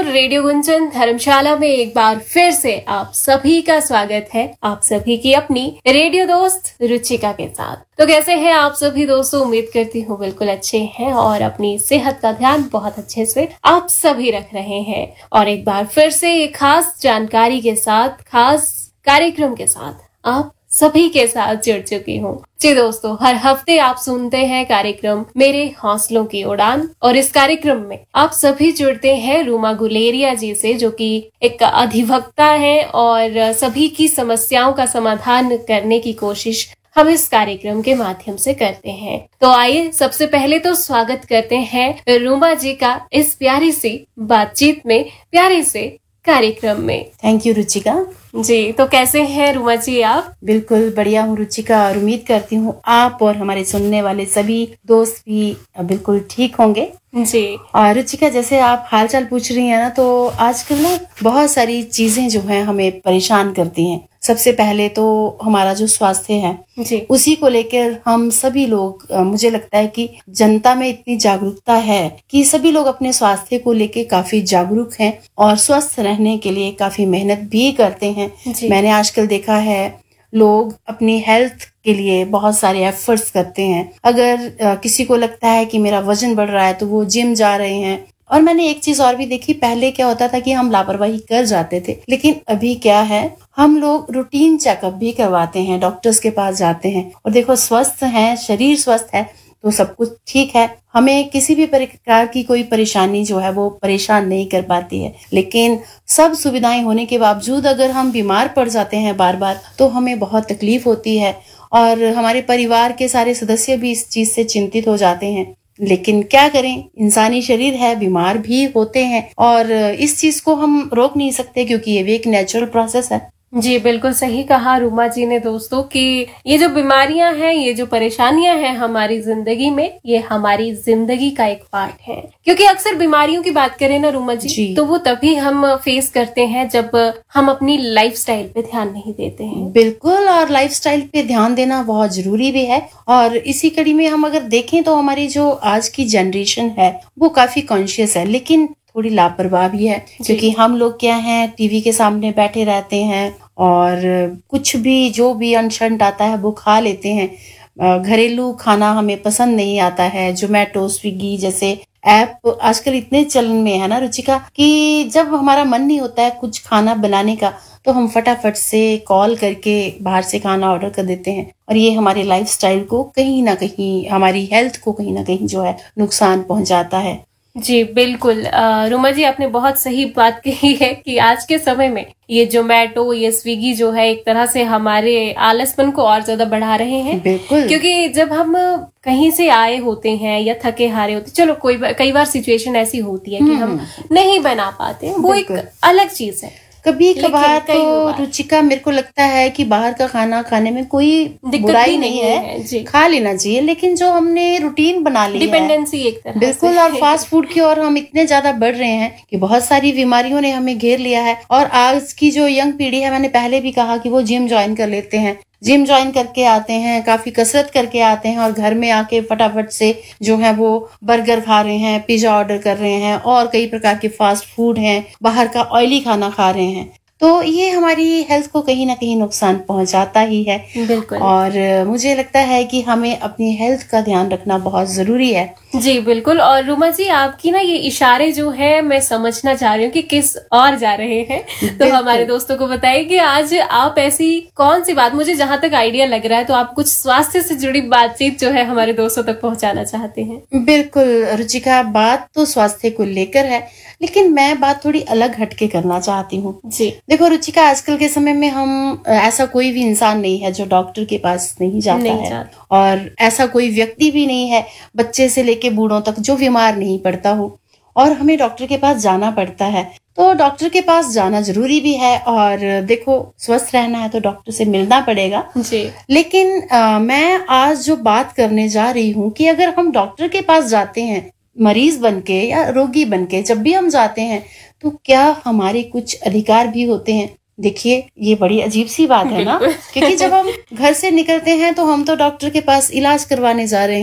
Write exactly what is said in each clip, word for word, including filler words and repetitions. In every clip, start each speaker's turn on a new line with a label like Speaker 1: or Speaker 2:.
Speaker 1: Radio Gunjan धर्मशाला में एक बार फिर से आप सभी का स्वागत है, आप सभी की अपनी रेडियो दोस्त रुचिका के साथ। तो कैसे हैं आप सभी दोस्तों? उम्मीद करती हूँ बिल्कुल अच्छे हैं और अपनी सेहत का ध्यान बहुत अच्छे से आप सभी रख रहे हैं। और एक बार फिर से एक खास जानकारी के साथ, खास कार्यक्रम के साथ आप सभी के साथ जुड़ चुकी हूँ। जी दोस्तों, हर हफ्ते आप सुनते हैं कार्यक्रम मेरे हौसलों की उड़ान, और इस कार्यक्रम में आप सभी जुड़ते हैं रूमा गुलेरिया जी से, जो कि एक अधिवक्ता है और सभी की समस्याओं का समाधान करने की कोशिश हम इस कार्यक्रम के माध्यम से करते हैं। तो आइए सबसे पहले तो स्वागत करते हैं रूमा जी का इस प्यारी सी बातचीत में, प्यारे से कार्यक्रम में।
Speaker 2: थैंक यू रुचिका
Speaker 1: जी। तो कैसे हैं रूमा जी आप?
Speaker 2: बिल्कुल बढ़िया हूँ रुचिका, और उम्मीद करती हूँ आप और हमारे सुनने वाले सभी दोस्त भी बिल्कुल ठीक होंगे
Speaker 1: जी।
Speaker 2: और रुचिका, जैसे आप हालचाल पूछ रही हैं ना, तो आजकल ना बहुत सारी चीजें जो हैं हमें परेशान करती हैं। सबसे पहले तो हमारा जो स्वास्थ्य है
Speaker 1: जी,
Speaker 2: उसी को लेकर हम सभी लोग, मुझे लगता है कि जनता में इतनी जागरूकता है कि सभी लोग अपने स्वास्थ्य को लेकर काफी जागरूक हैं और स्वस्थ रहने के लिए काफी मेहनत भी करते हैं। मैंने आजकल देखा है लोग अपनी हेल्थ के लिए बहुत सारे एफर्ट्स करते हैं। अगर आ, किसी को लगता है कि मेरा वजन बढ़ रहा है तो वो जिम जा रहे हैं। और मैंने एक चीज और भी देखी, पहले क्या होता था कि हम लापरवाही कर जाते थे, लेकिन अभी क्या है, हम लोग रूटीन चेकअप भी करवाते हैं, डॉक्टर्स के पास जाते हैं। और देखो, स्वस्थ हैं, शरीर स्वस्थ है तो सब कुछ ठीक है, हमें किसी भी प्रकार की कोई परेशानी जो है वो परेशान नहीं कर पाती है। लेकिन सब सुविधाएं होने के बावजूद अगर हम बीमार पड़ जाते हैं बार बार, तो हमें बहुत तकलीफ होती है और हमारे परिवार के सारे सदस्य भी इस चीज से चिंतित हो जाते हैं। लेकिन क्या करें, इंसानी शरीर है, बीमार भी होते हैं और इस चीज को हम रोक नहीं सकते क्योंकि ये भी एक नेचुरल प्रोसेस है।
Speaker 1: जी बिल्कुल सही कहा रूमा जी ने दोस्तों कि ये जो बीमारियां हैं, ये जो परेशानियां हैं हमारी जिंदगी में, ये हमारी जिंदगी का एक पार्ट है। क्योंकि अक्सर बीमारियों की बात करें ना रूमा जी, जी, तो वो तभी हम फेस करते हैं जब हम अपनी लाइफस्टाइल पे ध्यान नहीं देते हैं।
Speaker 2: बिल्कुल, और लाइफस्टाइल पे ध्यान देना बहुत जरूरी भी है। और इसी कड़ी में हम अगर देखें तो हमारी जो आज की जनरेशन है वो काफी कॉन्शियस है, लेकिन थोड़ी लापरवाह भी है। क्योंकि हम लोग क्या हैं, टीवी के सामने बैठे रहते हैं और कुछ भी जो भी अनशंट आता है वो खा लेते हैं। घरेलू खाना हमें पसंद नहीं आता है। जोमेटो, स्विगी जैसे ऐप आजकल इतने चलन में है ना रुचिका, कि जब हमारा मन नहीं होता है कुछ खाना बनाने का तो हम फटाफट से कॉल करके बाहर से खाना ऑर्डर कर देते हैं। और ये हमारे लाइफस्टाइल को कहीं ना कहीं, हमारी हेल्थ को कहीं ना कहीं जो है नुकसान पहुंचाता है।
Speaker 1: जी बिल्कुल, रुमा जी आपने बहुत सही बात कही है कि आज के समय में ये जोमेटो, ये स्विगी जो है एक तरह से हमारे आलसपन को और ज्यादा बढ़ा रहे हैं।
Speaker 2: बिल्कुल,
Speaker 1: क्योंकि जब हम कहीं से आए होते हैं या थके हारे होते, चलो कोई कई बार सिचुएशन ऐसी होती है कि हम नहीं बना पाते, वो एक अलग चीज है।
Speaker 2: कभी कभार तो रुचिका मेरे को लगता है कि बाहर का खाना खाने में कोई बुराई नहीं है, है खा लेना चाहिए। लेकिन जो हमने रूटीन बना ली
Speaker 1: डिपेंडेंसी एक तरह
Speaker 2: बिल्कुल, और फास्ट फूड की ओर हम इतने ज्यादा बढ़ रहे हैं कि बहुत सारी बीमारियों ने हमें घेर लिया है। और आज की जो यंग पीढ़ी है, मैंने पहले भी कहा कि वो जिम ज्वाइन कर लेते हैं, जिम ज्वाइन करके आते हैं, काफी कसरत करके आते हैं और घर में आके फटाफट से जो है वो बर्गर खा रहे हैं, पिज्जा ऑर्डर कर रहे हैं और कई प्रकार के फास्ट फूड हैं, बाहर का ऑयली खाना खा रहे हैं। तो ये हमारी हेल्थ को कहीं ना कहीं नुकसान पहुंचाता ही है।
Speaker 1: बिल्कुल,
Speaker 2: और मुझे लगता है कि हमें अपनी हेल्थ का ध्यान रखना बहुत जरूरी है।
Speaker 1: जी बिल्कुल। और रुमा जी आपकी ना ये इशारे जो है मैं समझना चाह रही हूँ कि किस और जा रहे हैं, तो हमारे दोस्तों को बताइए कि आज आप ऐसी कौन सी बात, मुझे जहाँ तक आइडिया लग रहा है तो आप कुछ स्वास्थ्य से जुड़ी बातचीत जो है हमारे दोस्तों तक पहुँचाना चाहते हैं।
Speaker 2: बिल्कुल रुचिका, बात तो स्वास्थ्य को लेकर है, लेकिन मैं बात थोड़ी अलग हटके करना चाहती हूँ।
Speaker 1: जी
Speaker 2: देखो रुचिका, आजकल के समय में हम, ऐसा कोई भी इंसान नहीं है जो डॉक्टर के पास नहीं जाता नहीं है जाता। और ऐसा कोई व्यक्ति भी नहीं है, बच्चे से लेके बूढ़ों तक, जो बीमार नहीं पड़ता हो। और हमें डॉक्टर के पास जाना पड़ता है, तो डॉक्टर के पास जाना जरूरी भी है। और देखो, स्वस्थ रहना है तो डॉक्टर से मिलना पड़ेगा
Speaker 1: जी।
Speaker 2: लेकिन आ, मैं आज जो बात करने जा रही हूँ कि अगर हम डॉक्टर के पास जाते हैं मरीज बनके या रोगी बनके, जब भी हम जाते हैं तो क्या हमारे कुछ अधिकार भी होते हैं? देखिए, ये बड़ी अजीब सी बात है ना, क्योंकि जब हम घर से निकलते हैं तो हम तो डॉक्टर के पास इलाज करवाने जा रहे हैं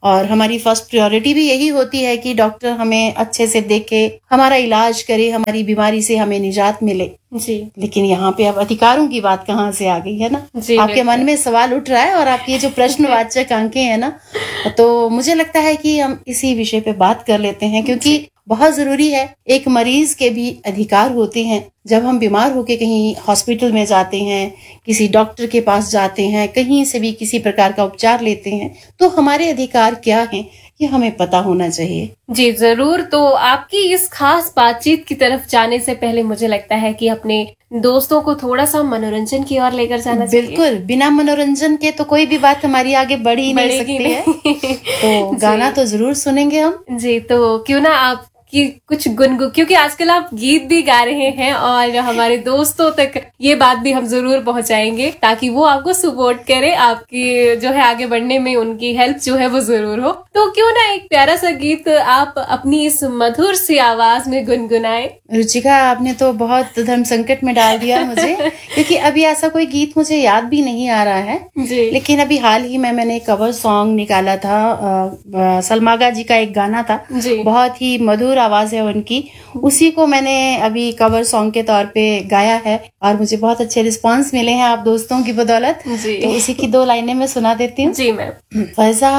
Speaker 2: और हमारी फर्स्ट प्रायोरिटी भी यही होती है कि डॉक्टर हमें अच्छे से देखे, हमारा इलाज करे, हमारी बीमारी से हमें निजात मिले।
Speaker 1: जी।
Speaker 2: लेकिन यहाँ पे अब अधिकारों की बात कहाँ से आ गई है ना?
Speaker 1: जी,
Speaker 2: आपके मन में सवाल उठ रहा है और आपके ये जो प्रश्नवाचक अंकें हैं ना, तो मुझे लगता है कि हम इसी विषय पे बात कर लेते हैं, क्योंकि बहुत जरूरी है। एक मरीज के भी अधिकार होते हैं। जब हम बीमार होके कहीं हॉस्पिटल में जाते हैं, किसी डॉक्टर के पास जाते हैं, कहीं से भी किसी प्रकार का उपचार लेते हैं, तो हमारे अधिकार क्या हैं ये हमें पता होना चाहिए।
Speaker 1: जी जरूर। तो आपकी इस खास बातचीत की तरफ जाने से पहले मुझे लगता है कि अपने दोस्तों को थोड़ा सा मनोरंजन की ओर लेकर जाना चाहिए।
Speaker 2: बिल्कुल, बिना मनोरंजन के तो कोई भी बात हमारी आगे बढ़ ही नहीं सकती है। तो गाना तो जरूर सुनेंगे हम।
Speaker 1: जी, तो क्यों ना आप कि कुछ गुनगुन, क्योंकि आजकल आप गीत भी गा रहे हैं और हमारे दोस्तों तक ये बात भी हम जरूर पहुंचाएंगे ताकि वो आपको सपोर्ट करे, आपकी जो है आगे बढ़ने में उनकी हेल्प जो है वो जरूर हो। तो क्यों ना एक प्यारा सा गीत आप अपनी इस मधुर सी आवाज में गुनगुनाए।
Speaker 2: रुचिका, आपने तो बहुत धर्म संकट में डाल दिया मुझे, क्योंकि अभी ऐसा कोई गीत मुझे याद भी नहीं आ रहा है
Speaker 1: जी।
Speaker 2: लेकिन अभी हाल ही में मैंने कवर सॉन्ग निकाला था, आ, आ, सलमागा जी का एक गाना था
Speaker 1: जी।
Speaker 2: बहुत ही मधुर आवाज है उनकी, उसी को मैंने अभी कवर सॉन्ग के तौर पे गाया है और मुझे बहुत अच्छे रिस्पांस मिले हैं आप दोस्तों की बदौलत।
Speaker 1: जी।
Speaker 2: तो उसी की दो लाइनें मैं सुना देती हूँ।
Speaker 1: जी मैम।
Speaker 2: फजा